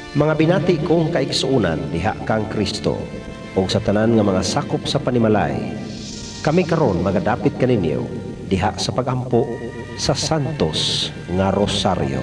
Mga binati kong kaiksuunan diha kang Kristo, ug sa tanan nga mga sakop sa panimalay, kami karon magadapit kaninyo diha sa pagampo sa Santos nga Rosaryo.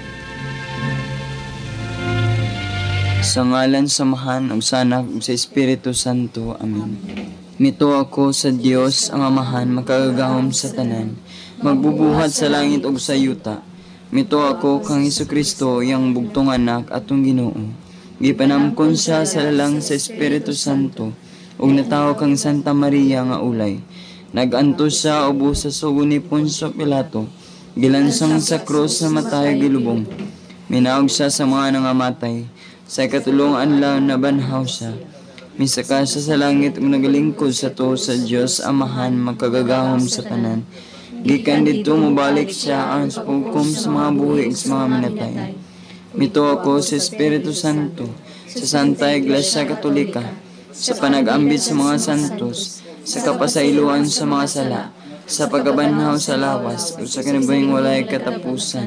Sa ngalan samahan ug sa Anak ug sa Espiritu Santo. Amen. Mito ako sa Dios ang Amahan makagagahom sa tanan, magbubuhat sa langit ug sa yuta. Mito ako kang Hesukristo, yang bugtong anak atong Ginoo. Gipanamkon siya sa lalang sa Espiritu Santo, ug natawo kang Santa Maria nga ulay. Nagantos siya ubos sa sugo ni Poncio Pilato, gilansang sa krus sa matay gilubong. Minaog siya sa mga nangamatay, sa katulungan lang nabanhaw siya. Misaka siya sa langit ug nagalingkod sa to sa Dios Amahan magkagagahom sa tanan. Gikan dito mobalik siya ang hukom sa mga buhi ug sa mga minatay. Mito ako sa Espiritu Santo, sa Santa Iglesia Katolika, sa panag-ambit sa mga santos, sa kapasayloan sa mga sala, sa pagkabanhaw sa lawas ug sa kinabuhing walay katapusan.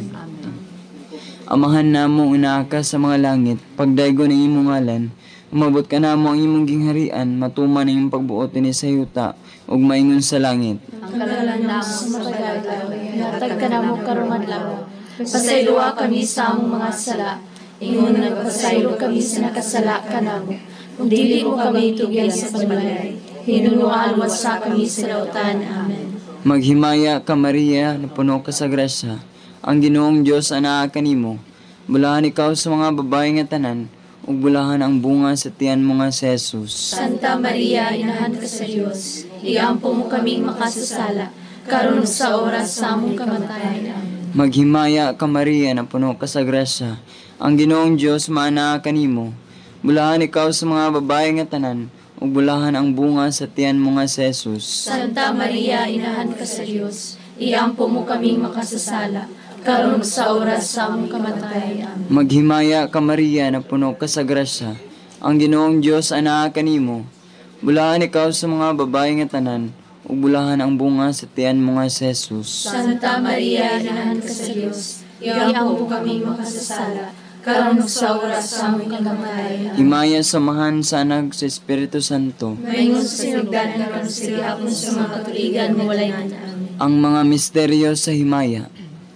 Amahan namo inaaka sa mga langit, pagdaygo ng imong ngalan, umabot ka namo ang imong gingharian, matuman ang imong pagbuot dinhi sa yuta, ug maingon sa langit. Ang kalalan na sa matagalaw, ihatag ka namo karong adlaw. Pasayloa kami sa among mga sala, ingon nagpasaylo kami sa nakasala ka namo. Kung dili mo kami tugyan sa pagbalay, hinunuan wasa kami sa dautan. Amen. Maghimaya ka Maria, na puno ka sa grasya. Ang Ginoong Dios anaa kanimo. Bulahan ikaw sa mga babae nga tanan, ug bulahan ang bunga sa tiyan mo nga si Jesus. Santa Maria, inahan ka sa Dios, iampo mo kaming makasasala, karon sa oras sa among kamatayan. Amen. Maghimaya ka Maria, na puno ka sa grasya. Ang Ginoong Dios maanaa kanimo. Bulahan ikaw sa mga babae nga tanan, ug bulahan ang bunga sa tiyan mo nga si Jesus. Santa Maria, inahan ka sa Dios, iampo mo kaming makasasala, karon sa oras sa among kamatayan. Amen. Maghimaya ka Maria, na puno ka sa grasya. Ang Ginoong Dios anaa kanimo. Bulahan ikaw sa mga babae nga tanan, ug bulahan ang bunga sa tiyan mo nga si Jesus. Santa Maria, inahan ka sa Dios, iampo mo kaming makasasala, karon sa oras sa among kamatayan. Amen. Himaya samahan sa Anak sa Espiritu Santo. Maingon sa sinugdan na karon sa gihapon sa mga katuligan nga walay hanggan. Ang mga misteryo sa himaya.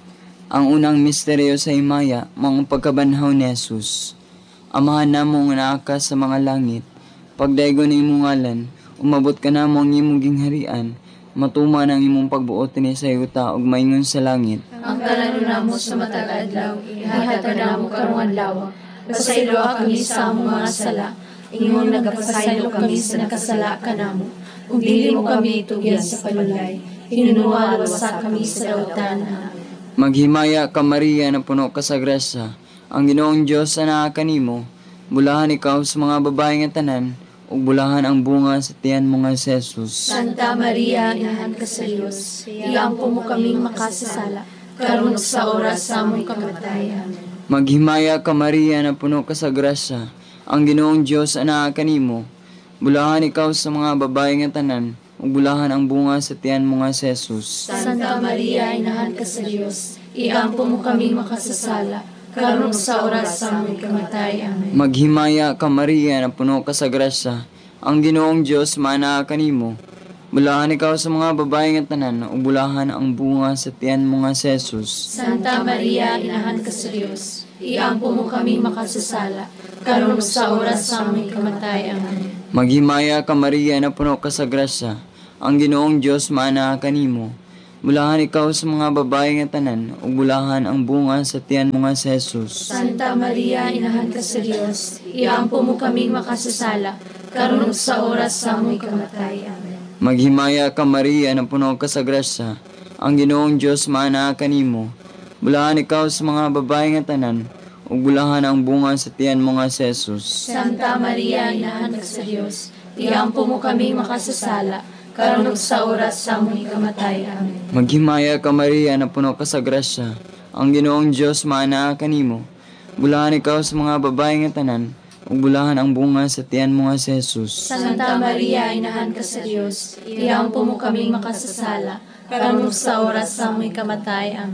Ang unang misteryo sa himaya, mga pagkabanhaw ni Jesus. Amahan namo nga naa ka sa mga langit, pagdaygo ng imong ngalan, umabot ka namo ang imong gingharian, matuman ang imong pagbuot ni sa yuta ug maingon sa langit. Ang kalanon namo sa matag adlaw, ihatag namo karong adlaw. Pasayloa kami sa among mga sala, ingon nagapasaylo kami sa nakasala kanamo. Ug dili mo kami tugyan sa palulay, hinunuan wasa kami sa dautan. Amen. Maghimaya ka Maria, na puno ka sa grasya. Ang Ginoong Dios anaa kanimo. Bulahan ikaw sa mga babae nga tanan, ug bulahan ang bunga sa tiyan mo nga si Jesus. Santa Maria, inahan ka sa Dios, iampo mo kaming makasasala, karon sa oras sa among kamatayan. Amen. Maghimaya ka Maria, na puno ka sa grasya. Ang Ginoong Dios anaa kanimo. Bulahan ikaw sa mga babae nga tanan, ug bulahan ang bunga sa tiyan mo nga si Jesus. Santa Maria, inahan ka sa Dios, iampo mo kaming makasasala, karon sa oras sa aming kamatayan. Amen. Maghimaya ka Maria, na puno ka sa grasya. Ang Ginoong Dios maanaa kanimo. Bulahan ikaw sa mga babae nga tanan, ug bulahan ang bunga sa tiyan mo nga si Jesus. Santa Maria, inahan ka sa Dios, iampo mo kaming makasasala, karon sa oras sa aming kamatayan. Amen. Maghimaya ka Maria, na puno ka sa grasya. Ang Ginoong Dios maanaa kanimo. Bulahan ikaw sa mga babae nga tanan, ug bulahan ang bunga sa tiyan mo nga si Jesus. Santa Maria, inahan ka sa Dios, iampo mo kaming makasasala, karon sa oras sa aming kamatayan. Amen. Maghimaya ka Maria, na puno ka sa grasya. Ang Ginoong Dios maanaa kanimo. Bulahan ikaw sa mga babae nga tanan, ug bulahan ang bunga sa tiyan mo nga si Jesus. Santa Maria, inahan ka sa Dios, iampo mo kaming makasasala, karon sa oras sa aming kamatayan. Amen. Maghimaya ka Maria, na puno ka sa grasya. Ang Ginoong Dios maanaa kanimo. Bulahan ikaw sa mga babae nga tanan, ug bulahan ang bunga sa tiyan mo nga si Jesus. Santa Maria, inahan ka sa Dios, iampo mo kaming makasasala, karon sa oras sa aming kamatayan. Amen.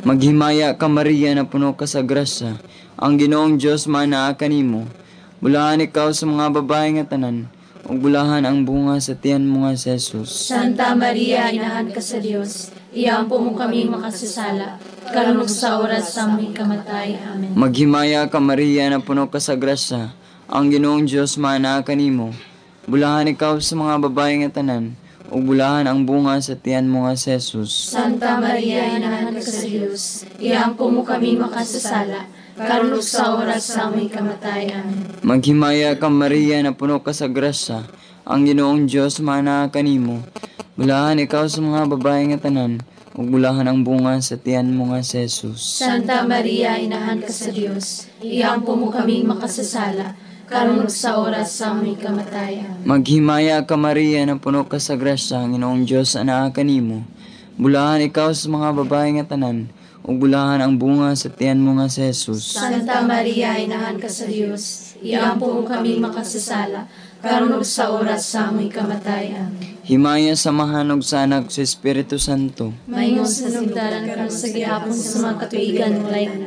Maghimaya ka Maria na puno ka sa grasya, ang Ginoong Diyos manaa kanimo. Bulahan ikaw sa mga babae nga tanan, ug bulahan ang bunga sa tiyan mo nga si Jesus. Santa Maria, inahan ka sa Dios, iampo mo kami makasasala, karon ug sa oras sa aming kamatay. Amen. Maghimaya ka Maria na puno ka sa grasya, ang Ginoong Diyos manaa kanimo. Bulahan ikaw sa mga babae nga tanan, ug bulahan ang bunga sa tiyan mo nga si Jesus. Santa Maria, inahan ka sa Dios, iampo mo kami makasasala, karon ug sa oras sa aming kamatay. Amen. Maghimaya ka Maria na puno ka sa grasya, ang Ginoong Diyos manaa kanimo. Bulahan ikaw sa mga babae nga tanan, ug bulahan ang bunga sa tiyan mo nga si Jesus. Santa Maria, inahan ka sa Dios, iampo mo kami makasasala, karon ug sa oras sa aming kamatay. Amen. Maghimaya ka Maria na puno ka sa grasya, ang Ginoong Diyos anaa kanimo. Bulahan ikaw sa mga babae nga tanan, ug bulahan ang bunga sa tiyan mo nga si Jesus. Santa Maria, inahan ka sa Dios, iampo mo kami makasasala, karon ug sa oras sa aming kamatay. Amen. Himaya samahan og sa Anak sa Espiritu Santo. Mayong sanugdaran karon sa gihapon sa mga katuigan mo lain.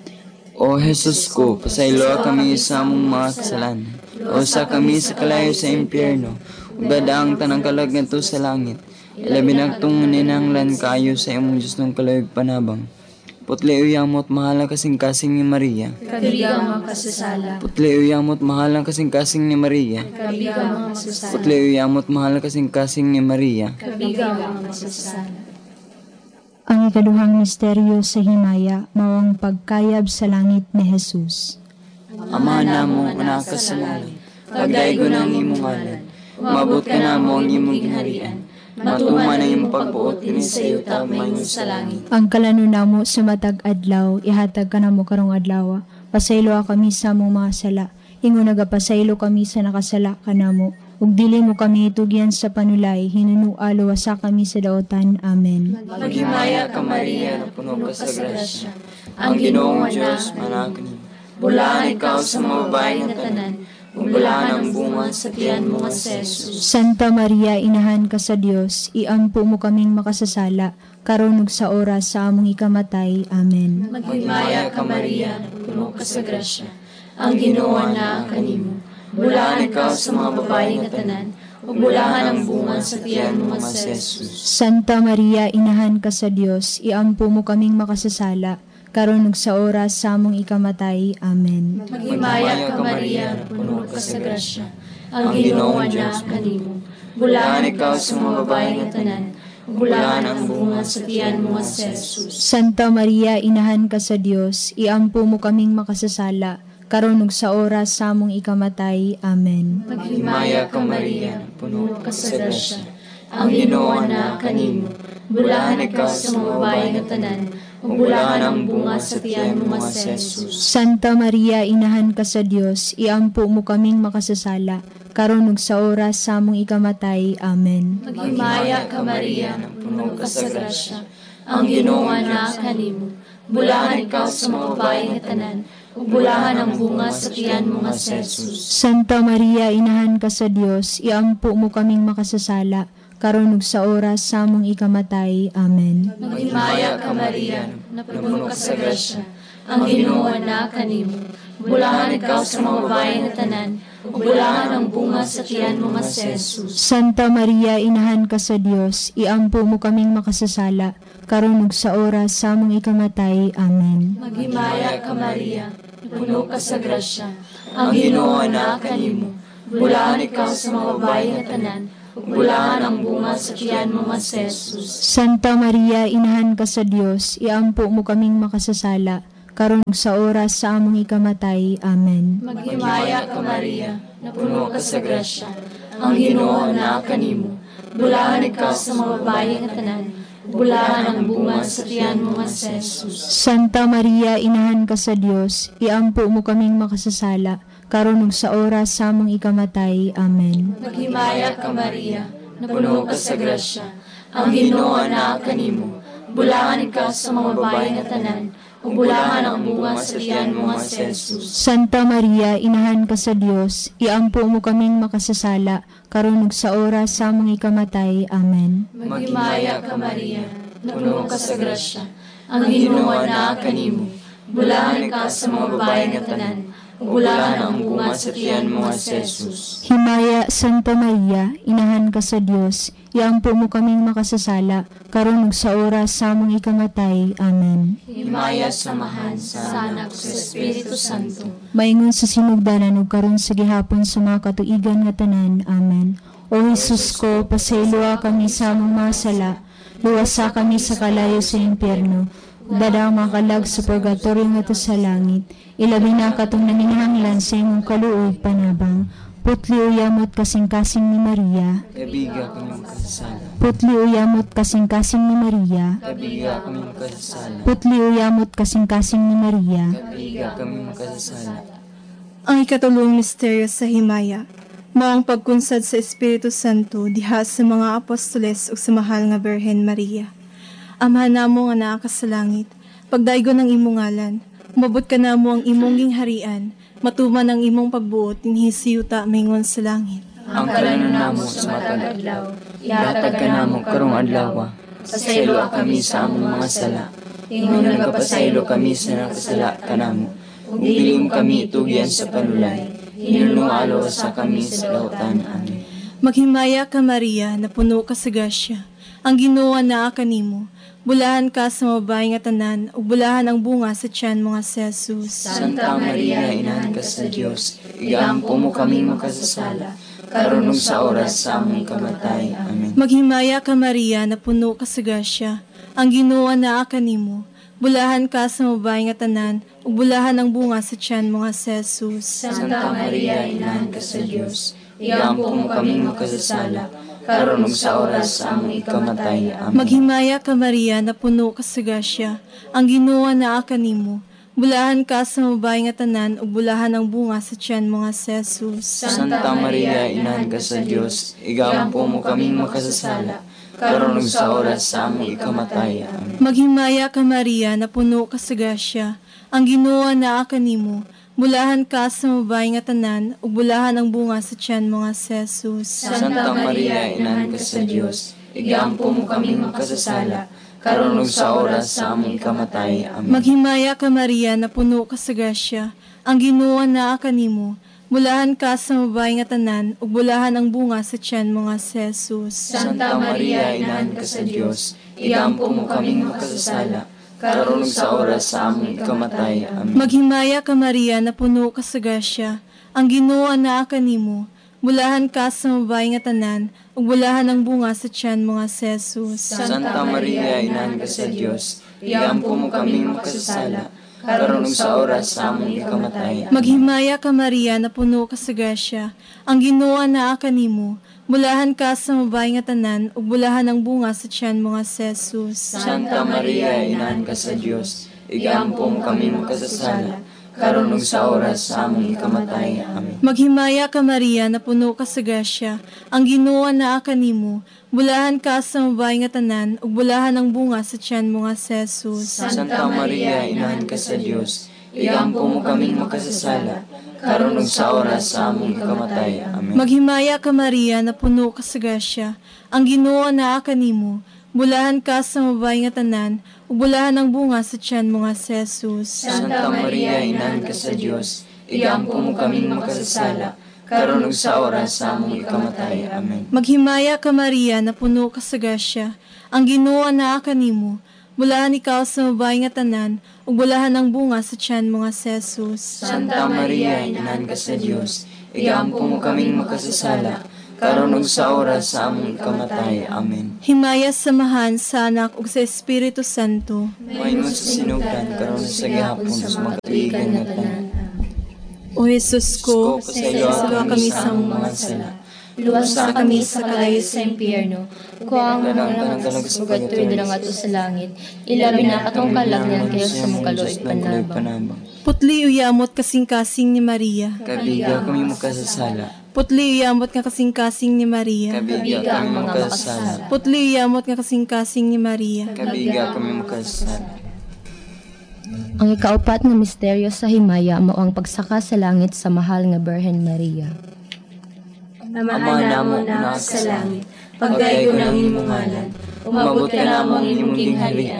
O Jesus ko, pasaylo kami sa among mga kasalanan. O sa kami sa kalayo sa impyerno, ug dadaang tanang kalag ngadto sa langit. Ilabi nagtong ninanglan kayo sa imong Diyos ng kalayog panabang. Putli uyamot mahalang kasing-kasing ni Maria. Kabigang mga kasasala. Putli uyamot mahalang kasing-kasing ni Maria. Kabigang mga kasasala. Putli uyamot mahalang kasing-kasing ni Maria. Kabigang mga kasasala. Ang ikaduhang misteryo sa himaya, mao ang pagkayab sa langit ni Jesus. Ama namo anak ka sa langit, pagdaygo ng imong ngalan, umabot ka namo ang imong ginharian. Matuman ang imong pagbuot kini sa yuta mayong sa langit. Ang kalano namo sa matag adlaw, ihatag ka namo karong adlaw. Pasaylo kami sa among mga sala, ingon nagapasaylo kami sa nakasala kanamo. Ug dili mo kami itugyan sa panulay, hinunualo sa kami sa daotan. Amen. Maghimaya ka Maria na puno ka sa grasya, ang Ginoong Diyos manaa kanimo. Bulahan ikaw sa mga babae nga tanan, ug bulahan ang bunga sa tiyan mo nga si Jesus. Santa Maria, inahan ka sa Dios, iampo mo kaming makasasala, karon ug sa oras sa among ikamatay. Amen. Maghimaya ka Maria, puno ka sa grasya, ang Ginoo na kanimo. Bulahan ikaw sa mga babae nga tanan, ug bulahan ang bunga sa tiyan mo nga si Jesus. Santa Maria, inahan ka sa Dios, iampo mo kaming makasasala, karon ug sa oras sa among ikamatay. Amen. Maghimaya ka Maria, puno ka sa grasya, ang Ginoo na kanimo. Bulahan ikaw sa mga babae nga tanan, ug bulahan ang bunga sa tiyan mo nga si Jesus. Santa Maria, inahan ka sa Dios, iampo mo kaming makasasala, karon ug sa oras sa among ikamatay. Amen. Maghimaya ka Maria, puno ka sa grasya, ang Ginoo na kanimo. Bulahan ikaw sa mga babae nga tanan, ug bulahan ang bunga sa tiyan mo nga si Jesus. Santa Maria, inahan ka sa Dios, iampo mo kaming makasasala, karon ug sa oras sa among ikamatay. Amen. Maghimaya ka Maria, puno ka sa grasya, ang Ginoo na kanimo. Bulahan ikaw sa mga babae nga tanan, ug bulahan ang bunga sa tiyan mo nga si Jesus. Santa Maria, inahan ka sa Dios, iampo mo kaming makasasala, karon ug sa oras sa among ikamatay. Amen. Maghimaya ka Maria, na puno ka sa grasya, ang Ginoo na kanimo. Bulahan ikaw sa mga babae nga tanan, ug bulahan ang bunga sa tiyan mo nga si Jesus. Santa Maria, inahan ka sa Dios, iampo mo kaming makasasala, karon ug sa oras sa among ikamatay. Amen. Maghimaya ka Maria, na puno ka sa grasya, ang Ginoo na kanimo. Bulahan ikaw sa mga babae nga tanan, ug bulahan ang bunga sa tiyan mo nga si Jesus. Santa Maria, inahan ka sa Dios, iampo mo kaming makasasala, karon ug sa oras sa among ikamatay. Amen. Maghimaya ka Maria, na puno ka sa grasya, ang Ginoo na kanimo. Bulahan ikaw sa mga babae nga tanan, ug bulahan ang bunga sa tiyan mo nga si Jesus. Santa Maria, inahan ka sa Dios, iampo mo kaming makasasala, karon ug sa oras sa among ikamatay. Amen. Maghimaya ka Maria, na puno ka sa grasya, ang Ginoo na kanimo. Bulahan ikaw sa mga babae nga tanan, ug bulahan ang bunga sa tiyan mo nga si Jesus. Santa Maria, inahan ka sa Dios, iampo mo kaming makasasala, karon ug sa oras sa among ikamatay. Amen. Maghimaya ka Maria, na puno ka sa grasya, ang Ginoo na kanimo. Bulahan ka sa mga babae nga tanan, ug bulahan ang bunga sa tiyan mo nga si Jesus. Himaya, Santa Maria, inahan ka sa Dios, iampo mo kaming makasasala, karon ug sa oras sa among ikamatay. Amen. Himaya samahan sa Anak sa Espiritu Santo. Maingon sa sinugdanan ug karon sa gihapon sa mga katuigan nga tanan. Amen. O Jesus ko, pasayloa kami sa among mga sala, luwasa kami sa kalayo sa impyerno, dadang makalag sa purgatorio nga to sa langit, ilabi na katong naninghanglan sa imong kaluoy panabang. Putli uyamot kasing-kasing ni Maria, Kabiga kami makasasala. putli uyamot kasing-kasing ni Maria, Kabiga kami makasasala. putli uyamot kasing-kasing ni Maria. Kabiga kami makasasala. Ang ikatulong misteryo sa himaya, maang pagkunsad sa Espiritu Santo diha sa mga apostoles ug sa mahal nga Birhen Maria. Amahan namo nga naa ka sa langit, pagdaygon ang imong ngalan, umabot ka namo ang imong gingharian, matuman ang imong pagbuot dinhi sa yuta mingon sa langit. Ang kalanon namo sa matag adlaw, ihatag ka namo karong adlaw. Pasaylo kami sa among mga sala, ingon nagapasaylo kami sa nakasala kanamo. Ug dili mo kami itugyan sa panulay, hinulungalo sa kami sa lautan. Amen. Maghimaya ka Maria, na puno ka sa grasya, ang Ginoo naa kanimo. Bulahan ka sa mga babae nga tanan, ug bulahan ang bunga sa tiyan mo nga si Jesus. Santa Maria, inahan ka sa Dios, iampo mo kami makasasala, karon ug sa oras sa among kamatay. Amen. Maghimaya ka Maria, na puno ka sa grasya, ang Ginoo naa kanimo. Bulahan ka sa mga babae nga tanan, ug bulahan ang bunga sa tiyan mo nga si Jesus. Santa Maria, inahan ka sa Dios, iampo mo kami makasasala, karon ug sa oras sa among ikamatay. Amen. Maghimaya ka Maria, na puno ka sa grasya, ang Ginoo naa kanimo. Bulahan ka sa mga babae nga tanan, ug bulahan ang bunga sa tiyan mo nga si Jesus. Santa Maria, inahan ka sa Dios, igampo mo kami makasasala, karon ug sa oras sa among ikamatay. Amen. Maghimaya ka Maria, na puno ka sa grasya, ang Ginoo naa kanimo. Bulahan ka sa mga babae nga tanan, ug bulahan ang bunga sa tiyan mo nga si Jesus. Santa Maria, inahan ka sa Dios, igampo mo kami makasasala, karon ug sa oras sa among ikamatay. Amen. Maghimaya ka Maria, na puno ka sa grasya, ang Ginoo naa kanimo. Bulahan ka sa mga babae nga tanan, ug bulahan ang bunga sa tiyan mo nga si Jesus. Santa Maria, inahan ka sa Dios, igampo mo kami makasasala, karon ug sa oras sa among ikamatay. Amen. Maghimaya ka Maria, na puno ka sa grasya, ang Ginoo naa kanimo. Bulahan ka sa mga babae nga tanan, ug bulahan ang bunga sa tiyan mo nga si Jesus. Santa Maria, inahan ka sa Dios, iampo mo kami makasasala, karon ug sa oras sa among ikamatay. Maghimaya ka Maria, na puno ka sa grasya, ang Ginoo naa kanimo. Bulahan ka sa mga babae nga tanan, ug bulahan ang bunga sa tiyan mo nga si Jesus. Santa Maria, inahan ka sa Dios, igampo mo kami makasasala, karon ug sa oras sa among ikamatay. Amen. Maghimaya ka Maria, na puno ka sa grasya, ang Ginoo naa kanimo. Bulahan ka sa mga babae nga tanan, ug bulahan ang bunga sa tiyan mo nga si Jesus. Santa Maria, inahan ka sa Dios, igampo mo kami makasasala, karon ug sa oras sa among ikamatay. Amen. Maghimaya ka Maria, na puno ka sa grasya, ang Ginoo naa kanimo. Bulahan ka sa mga babae nga tanan, ug bulahan ang bunga sa tiyan mo nga si Jesus. Santa Maria, inahan ka sa Dios, igampo mo kami makasasala, karon ug sa oras sa among ikamatay. Amen. Maghimaya ka Maria, na puno ka sa grasya, ang Ginoo naa kanimo. Bulahan ikaw sa mga babae nga tanan, ug bulahan ang bunga sa tiyan mo nga si Jesus. Santa Maria, inahan ka sa Dios, igampo mo kami makasasala, karon ug sa oras sa among ikamatay. Amen. Himaya samahan sa Anak ug sa Espiritu Santo. Maingon sa sinugdan karon sa gihapon sa mga katuigan nga tanan. O Jesus ko, pasayloa kami sa among mga sala. Luwasa kami sa kalayo sa impyerno. Kuang mga ng purgatorio nilang ato sa langit, ilabi na katong kalagnan kayo sa mong kaluoy panabang. Putli uyamot kasing-kasing ni Maria. Kabiga kami makasasala, Putli uyamot nga kasing-kasing ni Maria. kabiga kami makasasala, Putli uyamot nga kasing-kasing ni Maria. kabiga kami makasasala. Ang ikaapat nga misteryo sa himaya mao ang pagsaka sa langit sa mahal nga Birhen Maria. Amahan namo na sa langit, pagdaygon ang imong ngalan, umabot ka namo ang imong gingharian,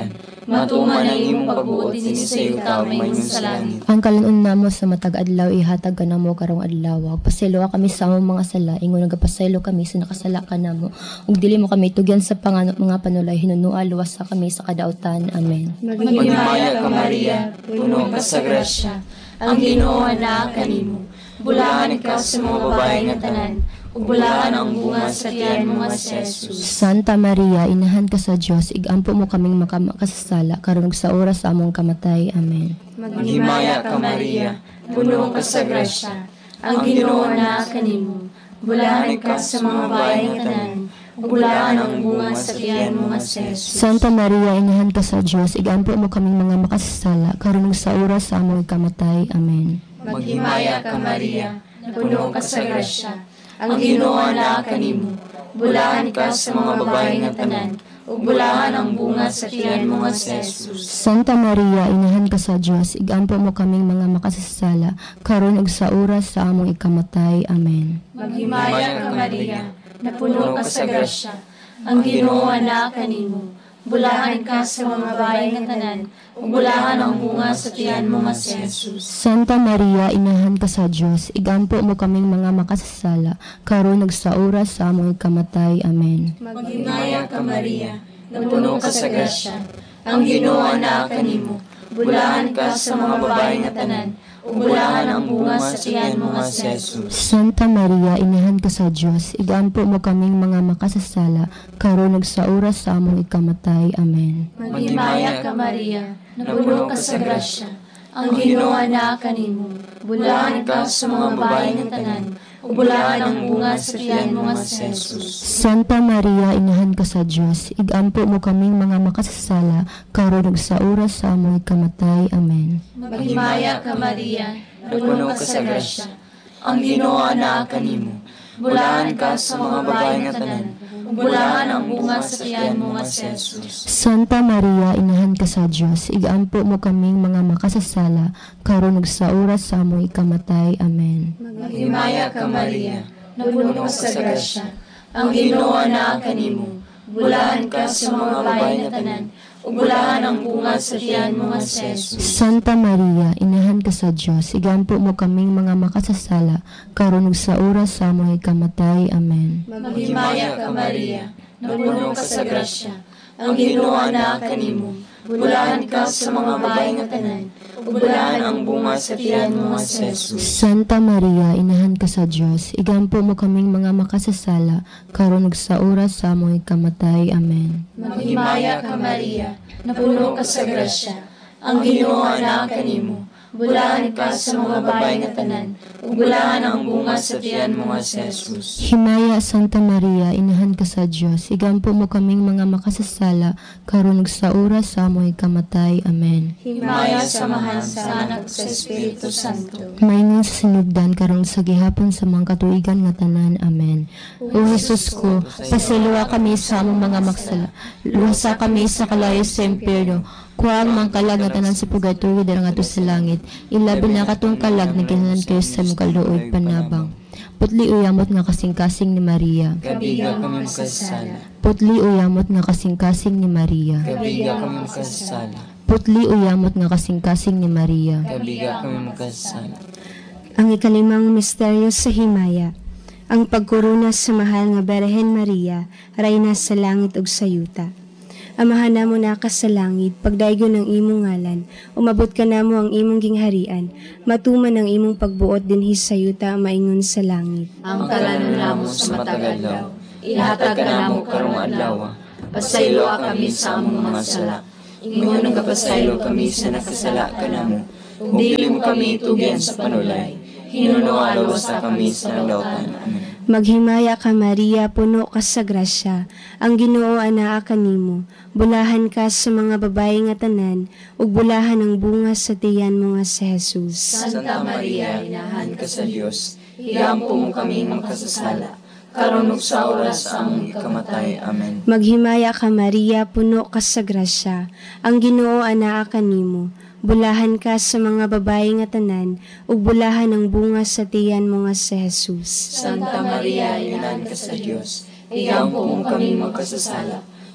Matuman ang imong pagbuot din sa iyo tao mayon sa langit. Ang kalanon namo sa matag adlaw ihatag ka namo karong adlaw. Pasaylo kami sa among mga sala, ingon nagapasaylo kami sa nakasala ka namo. Ug dili mo kami tugyan sa mga panulay hinunua luwas sa kami sa kadautan. Amen. Maghimaya ka Maria, puno ka sa grasya. Ang Ginoo naa kanimo. Bulahan ka sa mga babae nga tanan. Ug bulahan ang bunga sa tiyan mo nga si Jesus. Santa Maria, inahan ka sa Dios, igampo mo kaming makasasala karon ug sa oras sa among kamatay. Amen. Maghimaya ka Maria, puno ka sa grasya. Ang Ginoo naa kanimo. Bulahan ka sa mga babae nga tanan. Ug bulahan ang bunga sa tiyan mo nga si Jesus. Santa Maria, inahan ka sa Dios, igampo mo kaming mga makasasala karon ug sa oras sa among kamatay. Amen. Maghimaya ka Maria, puno ka sa grasya. Ang Ginoo naa kanimo. Bulahan ka sa mga babae nga tanan. Ug bulahan ang bunga sa tiyan mo nga si Jesus. Santa Maria, inahan ka sa Dios, igampo mo kaming mga makasasala karon ug sa oras sa among ikamatay. Amen. Maghimaya ka Maria, puno ka sa grasya. Ang Ginoo naa kanimo. Bulahan ka sa mga babae nga tanan. Ug bulahan ang bunga sa tiyan mo nga si Jesus. Santa Maria, inahan ka sa Dios, igampo mo kaming mga makasasala karon ug sa oras sa among ikamatay. Amen. Maghimaya ka Maria, puno ka sa grasya. Ang Ginoo naa kanimo. Bulahan ka sa mga babae nga tanan. Ug bulahan ang bunga sa tiyan mo nga si Jesus. Santa Maria, inahan ka sa Dios, igampo mo kaming mga makasasala karon ug sa oras sa among ikamatay. Amen. Maghimaya ka Maria, puno ka sa grasya. Ang Ginoo naa kanimo. Bulahan ka sa mga babae nga tanan. Ug bulahan ang bunga sa tiyan mo nga si Jesus. Santa Maria, inahan ka sa Dios, igampo mo kaming mga makasasala karon ug sa oras sa among ikamatay. Amen. Maghimaya ka Maria, puno ka sa grasya. Ang Ginoo naa kanimo. Bulahan ka sa mga babae nga tanan. Ug bulahan ang bunga sa tiyan mo nga si Jesus. Santa Maria, inahan ka sa Dios, igampo mo kaming mga makasasala karon ug sa oras sa among ikamatay. Amen. Maghimaya ka Maria, puno ka sa grasya. Ang Ginoo naa kanimo. Bulahan ka sa mga babae nga tanan. Ug bulahan ang bunga sa tiyan mo nga si Jesus. Santa Maria, inahan ka sa Dios, igampo mo kaming mga makasasala karon ug sa oras sa among ikamatay. Amen. Maghimaya ka Maria, puno ka sa grasya. Ang Ginoo naa kanimo. Bulahan ka sa mga babae nga tanan. Ug bulahan ang bunga sa tiyan mo nga si Jesus. Santa Maria, inahan ka sa Dios, igampo mo kaming mga makasasala karon ug sa oras sa among ikamatay. Amen. Maghimaya ka Maria, puno ka sa grasya. Ang Ginoo naa kanimo. Bulahan ka sa mga babae nga tanan. Ug bulahan ang bunga sa tiyan mo nga si Jesus. Himaya Santa Maria, inahan ka sa Dios, igampo mo kaming mga makasasala karon ug sa oras sa among ikamatay. Amen. Himaya samahan sa Anak sa Espiritu Santo. Maingon sa sinugdan karon sa gihapon sa mga katuigan nga tanan. Amen. O Jesus ko, pasiluwa kami sa among mga maksala. Luwasa kami sa kalayo sa impyerno. Kuha ang mga kalag nga tanan sa purgatorio dira ngadto sa langit. Ilabi na katong kalag na kinahanglan kayo sa mga kaluoy panabang. Putli uyamot nga kasing-kasing ni Maria. Kabiga kami makasasala. Putli uyamot nga kasing-kasing ni Maria. Kabiga kami makasasala. Putli uyamot nga kasing-kasing ni Maria. Kabiga kami makasasala. Ang ikalimang misteryo sa himaya, ang pagkuruna sa mahal nga Birhen Maria, rayna sa langit ug sa yuta. Amahan namo na ka sa langit, pagdaygon ng imong ngalan, umabot ka namo ang imong gingharian, matuman ang imong pagbuot dinhi sa yuta maingon sa langit. Ang kalanon namo sa matag adlaw, ihatag ka namo karong adlaw. Pasaylo kami sa among mga sala. Ingon nagapasaylo kami sa nakasala ka namo. Ug dili mo kami tugyan sa panulay. Hinuno aluwas kami sa nadautan. Amen. Maghimaya ka Maria, puno ka sa grasya, ang Ginoo anaa kanimo. Bulahan ka sa mga babae nga tanan, ug bulahan ang bunga sa tiyan mo nga si Jesus. Santa Maria, inahan ka sa Dios, igampo mo kami makasasala. Karon ug sa oras sa among ikamatay. Amen. Maghimaya ka Maria, puno ka sa grasya, ang Ginoo anaa kanimo. Bulahan ka sa mga babae nga tanan, ug bulahan ang bunga sa tiyan mo nga si Jesus. Santa Maria, inahan ka sa Dios, igampo mo kami makasasala.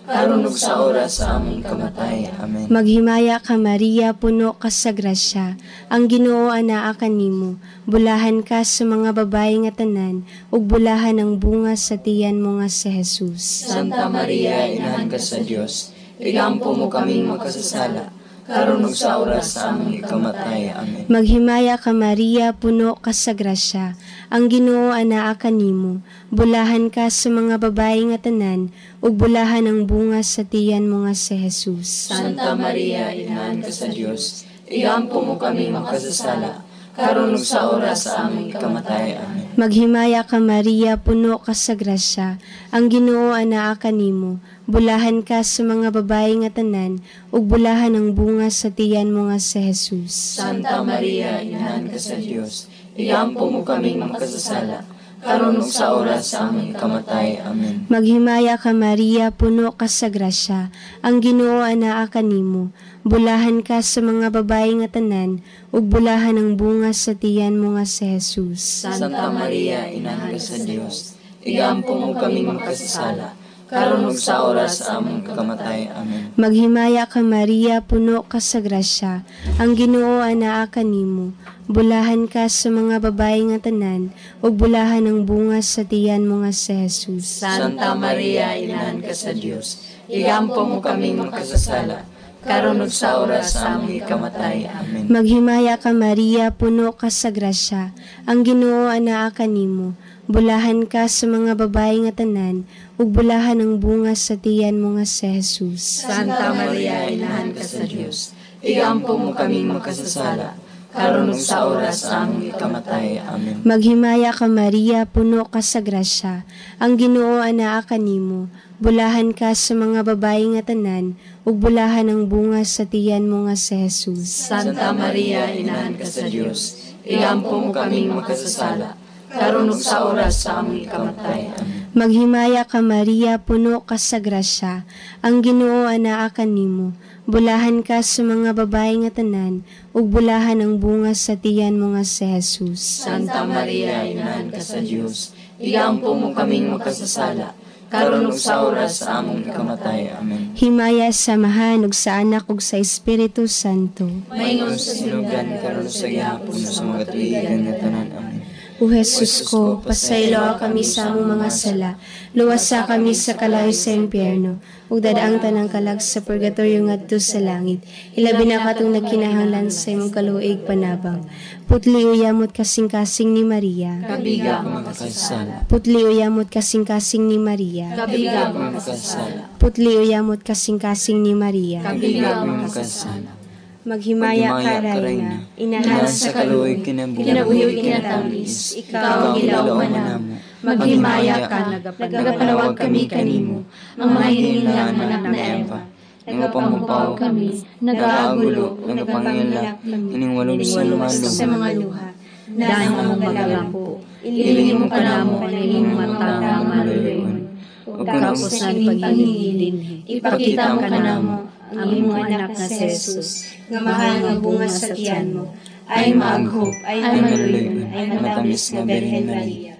karon ug sa oras sa among kamatay. Amen. Maghimaya ka Maria, puno ka sa grasya, ang Ginoo anaa kanimo. Bulahan ka sa mga babae nga tanan, ug bulahan ang bunga sa tiyan mo nga si Jesus. Santa Maria, Inahan ka sa Dios, igampo mo kaming makasasala, karon ug sa oras sa among kamatay. Amen. Maghimaya ka Maria, puno ka sa grasya, ang Ginoo anaa kanimo. Bulahan ka sa mga babae nga tanan, ug bulahan ang bunga sa tiyan mo nga si Jesus. Santa Maria, Inahan ka sa Dios, igampo mo kaming makasasala, karon ug sa oras sa among kamatay. Amen. Maghimaya ka Maria, puno ka sa grasya, ang Ginoo anaa kanimo. Bulahan ka sa mga babae nga tanan, ug bulahan ang bunga sa tiyan mo nga si Jesus. Santa Maria, Inahan ka sa Dios, igampo mo kaming makasasala, karon ug sa oras sa among kamatay. Amen. Maghimaya ka Maria, puno ka sa grasya, ang Ginoo anaa kanimo. Bulahan ka sa mga babae nga tanan, ug bulahan ang bunga sa tiyan mo nga si Jesus. Santa Maria, Inahan ka sa Dios, igampo mo kaming makasasala, karon ug sa oras sa among kamatay. Amen. Maghimaya ka Maria, puno ka sa grasya, ang Ginoo anaa kanimo. Bulahan ka sa mga babae nga tanan, ug bulahan ang bunga sa tiyan mo nga si Jesus. Santa Maria, Inahan ka sa Dios, igampo mo kaming makasasala, karon ug sa oras sa among kamatay. Amen. Maghimaya ka Maria, puno ka sa grasya, ang Ginoo anaa kanimo. Bulahan ka sa mga babae nga tanan, ug bulahan ang bunga sa tiyan mo nga si Jesus. Santa Maria, Inahan ka sa Dios, igampo mo kaming makasasala, karon ug sa oras sa among kamatay. Amen. Maghimaya ka Maria, puno ka sa grasya, ang Ginoo anaa kanimo. Bulahan ka sa mga babae nga tanan, ug bulahan ang bunga sa tiyan mo nga si Jesus. Santa Maria, Inahan ka sa Dios, igampo mo kaming makasasala, karon ug sa oras sa among kamatay. Amen. Maghimaya ka Maria, puno ka sa grasya, ang Ginoo anaa kanimo. Bulahan ka sa mga babae nga tanan, ug bulahan ang bunga sa tiyan mo nga si Jesus. Santa Maria, Inahan ka sa Dios, igampo mo kaming makasasala, karon ug sa oras sa among kamatay. Amen. Himaya samahan ug sa Anak ug sa Espiritu Santo. Maingon sa sinugan, karon sa gihapon sa mga tuigan nga tanan. Amen. O Jesus ko, pasaylo kami sa among mga sala, luwasa kami sa kalayo sa impyerno, ug dadaang tanang kalag sa purgatorio ngadto sa langit. Ilabi na katong nagkinahanglan sa imong kaluig panabang. Putli uyamot kasing-kasing ni Maria. Kabiga ko makasasala. Putli uyamot kasing-kasing ni Maria. Kabiga ko makasasala. Putli uyamot kasing-kasing ni Maria. Kabiga ko makasasala. Maghimaya ka Rayna, inahan sa kaluoy kinabuhi kinatamis, ikaw ang ilaw manamo. Maghimaya ka, nagapanawag kami kanimo, ang mga hinihinlang anak na Eva. Nagapamupaw kami, nagaagulo, nagapangilak, ining walong sa mga luha. Dahil ang magalampo, ilingin mo ka namo ang inyong mata na maluluyon. Tapos na pag-ilingin, ipakita mo ka namo ang imong anak na si Jesus, nga mahal nga bunga sa tiyan mo, ay maaghop, ay maluluyon, ay matamis nga Birhen Maria.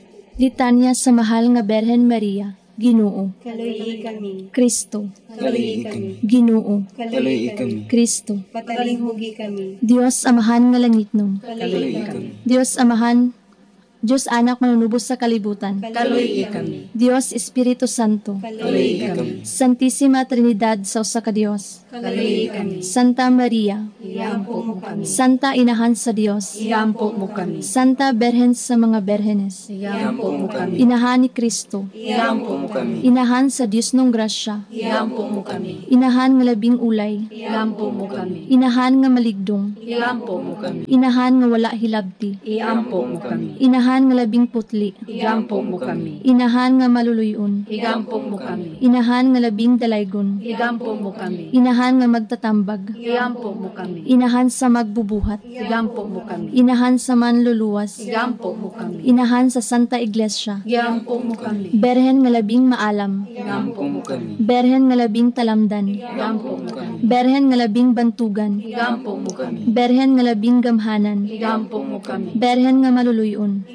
Litanya sa mahal nga Berhen Maria, Ginoo, Kaluyi kami, Kristo, Kaluoy kami. Ginoo, Kaluoy kami. Kristo, patalinghugi kami, Dios amahan nga langitnom, Kaluoy kami. Dios amahan, Diyos anak manunubos sa kalibutan, Kaluoy kami. Dios Espiritu Santo, Kaluoy kami. Santissima Trinidad sa usa ka Dios, kaluyi kami, Santa Maria, iyampo mo kami, Santa Inahan sa Dios, iyampo mo kami, Santa Berhen sa mga Berhenes, iyampo mo kami, Inahan ni Kristo, Iampo mo kami. Inahan sa Dios nung grasya, iyampo mo kami, Inahan nga labing ulay, iyampo mo kami, Inahan nga maligdong, iyampo mo kami, Inahan nga wala hilabti, iyampo mo kami, Inahan nga labing putli, iyampo mo kami, Inahan nga maluluyon, iyampo mo kami, Inahan nga labing dalaygon, iyampo mo kami, Inahan nga magtatambag, iyampo mo kami, Inahan sa magbubuhat, iyampo mo kami, Inahan sa manluluwas, iyampo mo kami, Inahan sa Santa Iglesia, iyampo mo kami, Berhen nga labing maalam, Iampo mo kami. Berhen nga labing talamdan, iyampo mo kami, Berhen nga labing bantugan, iyampo mo kami, Berhen nga labing gamhanan, iyampo mo kami, Berhen nga maluluyon,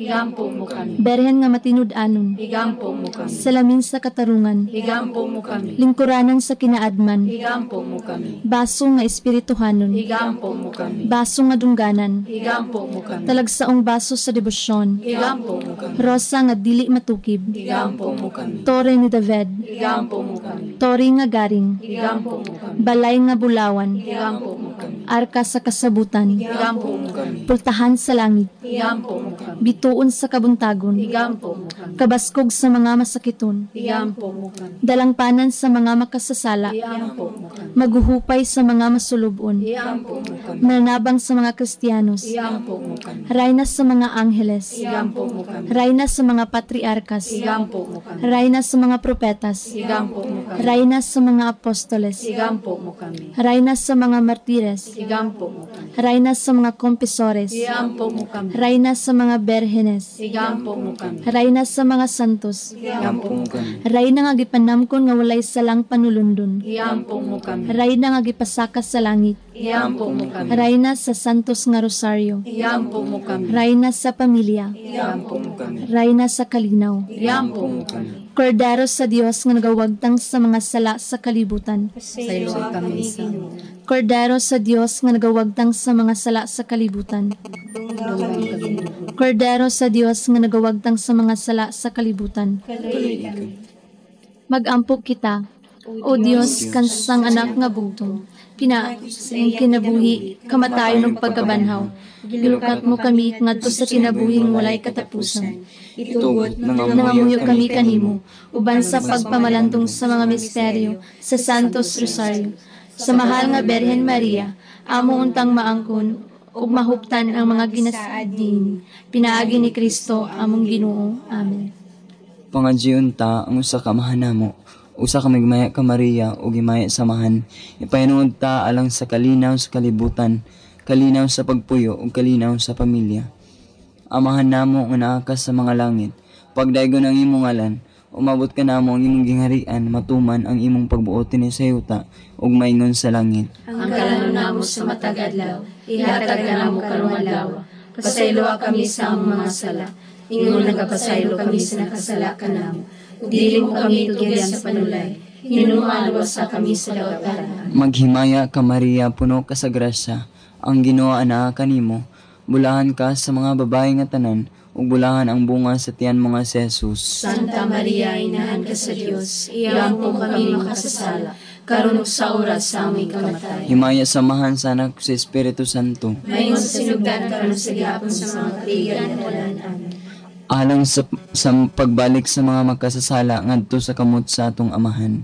Igampo mo kami. Berhen nga matinud-anon, Igampo mo kami. salamin sa katarungan, Igampo mo kami. lingkuranan sa kinaadman, Igampo mo kami. baso nga espirituhanon, Igampo mo kami. baso nga dungganan, Igampo mo kami. talagsaong baso sa debosyon, Igampo mo kami. rosa nga dili matukib, Igampo mo kami. tore ni David, Igampo mo kami. tori nga garing, Igampo mo kami. balay nga bulawan, Igampo mo kami. arka sa kasabutan, Igampo mo kami. pultahan sa langit, Igampo mo kami. bituon sa kabuntagon, Igampo mo kami. kabaskog sa mga masakiton, Igampo mo kami. dalangpanan sa mga makasasala, Igampo mo kami. maguhupay sa mga masulubon, Igampo mo kami. mananabang sa mga Kristiyanos, Igampo mo kami. rayna sa mga angheles, Igampo mo kami. rayna sa mga patriarkas, Igampo mo kami. rayna sa mga propetas, Igampo mo kami. rayna sa mga apostoles, Igampo mo kami. rayna sa mga martires, Igampo mo kami. rayna sa mga kompisores, Igampo mo kami. rayna sa mga berhenes, Igampo mo kami. rayna sa mga santos, Igampo mo kami. rayna nga gipanamkon nga walay salang panulundon, Igampo mo kami. rayna nga gipasaka sa langit, Igampo mo kami. rayna sa santos nga rosaryo, Igampo mo kami. rayna sa pamilya, Igampo mo kami. rayna sa kalinaw, Igampo mo kami. kordero sa Dios nga nagawagtang sa mga sala sa kalibutan, Sa iluwa kami sa kordero sa Dios nga nagawagtang sa mga sala sa kalibutan, kordero sa Dios nga nagawagtang sa mga sala sa kalibutan. Mag-ampok kita, O Dios, kansang anak nga bugtong, pinaasing kinabuhi, kamatayon ug pagkabanhaw. Gilukat mo kami ngadto sa kinabuhing walay katapusan. Itugot Nangamuyo kami kanimo, uban sa pagpamalantong sa mga misteryo sa Santos Rosario. Sa mahal nga Berhen Maria, amo untang maangkon, ug mahuptan ang mga ginasaad din. Pinaagi ni Kristo among Ginoo. Amen. Pangadjiyon ta ang usa ka mahanamo. Usa ka migmaya ka Maria o gimaya samahan. Ipahinuod ta alang sa kalinaw sa kalibutan, kalinaw sa pagpuyo ug kalinaw sa pamilya. Amahan namo nga naa ka sa mga langit. Pagdaygon ang imong ngalan, umabot ka namo ang imong gingharian, matuman ang imong pagbuotin ni sa yuta ug maingon sa langit. Ang kalanon namo sa matag adlaw, ihatag ka namo karong adlaw. Pasaylo kami sa among mga sala. Ingon nagapasaylo kami sa nakasala ka namo. Dili mo kami tugyan sa panulay. Hinunuan sa kami sa dawatan. Maghimaya ka Maria, puno ka sa grasya. Ang Ginoo anaa kanimo. Bulahan ka sa mga babae nga tanan, ug bulahan ang bunga sa tiyan mo nga si Jesus. Santa Maria, inahan ka sa Dios, iampo kami makasasala, karon ug sa oras sa aming kamatay. Himaya samahan sa anak sa Espiritu Santo. Mayon sa sinugdan karon sa gihapon sa mga katigan nga tanan. Amen. Alang sa pagbalik sa mga magkasasala ngadto sa kamot sa atong amahan.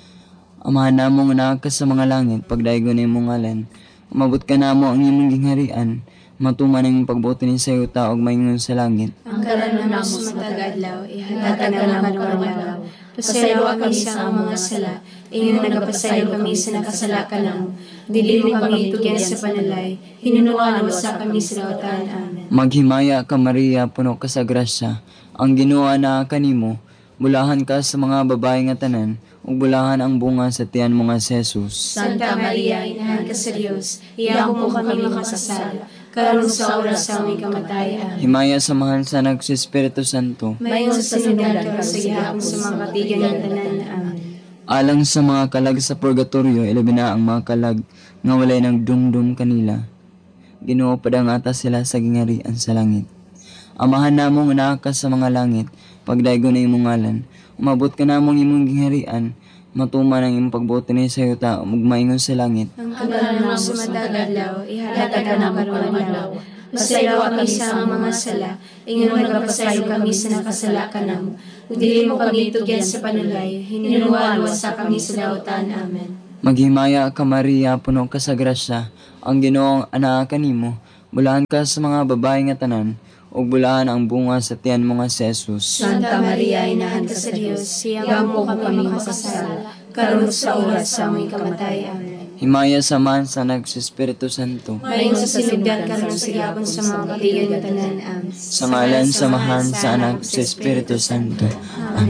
Amahan namo nga naa ka sa mga langit, pagdaygon ni imong ngalan. Umabot ka namo ang imong gingharian, matuman ang pagbuti ni sa yuta ug maingon sa langit. Ang kalanon namo sa matag adlaw, ihatag ka namo karong adlaw. Pasaylo kami sa among mga sala, ingon nagapasaylo kami sa nakasala ka namo. Dili mo kami tugyan sa panalay, hinunuan sa kami sa dawatan. Amen. Maghimaya ka Maria, puno ka sa grasya. Ang Ginoo anaa kanimo. Bulahan ka sa mga babae nga tanan, ug bulahan ang bunga sa tiyan mo nga si Jesus. Santa Maria, inahan ka sa Dios, iampo kami makasasala, karon sa oras sa aming kamatayan. Himaya samahan sa anak sa Espiritu Santo. Mayon sa sinugdan karon sa gihapon sa mga katigan nga tanan. Amen. Alang sa mga kalag sa purgatorio, ilabi na ang mga kalag nga walay nagdumdum kanila. Ginoo padangata sila sa gingharian sa langit. Amahan namo nga naa ka sa mga langit, pagdaygon na imong ngalan. Umabot ka namong imong gingharian, matuman ang imong pagbuoti ni sa yuta ug maingon sa langit. Ang kalanon namo sa matag adlaw, ihatag ka namo karong adlaw. Pasaylo kami sa among mga sala, ingon nagapasaylo kami sa nakasala ka namo. Dili mo kami tugyan sa panulay, hinunuan sa kami sa dawatan. Amen. Maghimaya ka Maria, puno ka sa grasya. Ang Ginoo anaa kanimo. Bulahan ka sa mga babae nga tanan, ug bulahan ang bunga sa tiyan mo nga si Jesus. Santa Maria, inahan ka sa Dios, iampo kami makasasala, karon sa oras sa aming kamatay. Amen. Himaya samahan sa anak sa Espiritu Santo. Mayon sa sinugdan karon sa gihapon sa mga katigan nga tanan. Amen. Sa ngalan, samahan sa anak sa Espiritu Santo.